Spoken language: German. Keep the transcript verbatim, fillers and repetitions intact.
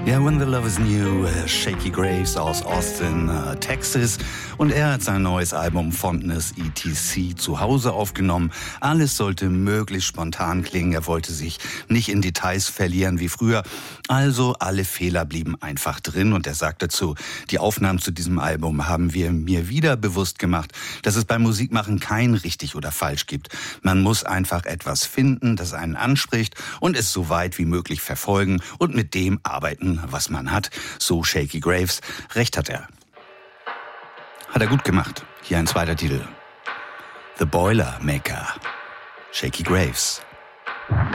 Ja, When the Love is New, Shaky Graves aus Austin, äh, Texas. Und er hat sein neues Album Fondness E T C zu Hause aufgenommen. Alles sollte möglichst spontan klingen. Er wollte sich nicht in Details verlieren wie früher. Also alle Fehler blieben einfach drin. Und er sagt dazu, die Aufnahmen zu diesem Album haben wir mir wieder bewusst gemacht, dass es beim Musikmachen kein richtig oder falsch gibt. Man muss einfach etwas finden, das einen anspricht und es so weit wie möglich verfolgen und mit dem arbeiten, was man hat. So Shaky Graves. Recht hat er. Hat er gut gemacht. Hier ein zweiter Titel. The Boiler Maker. Shaky Graves.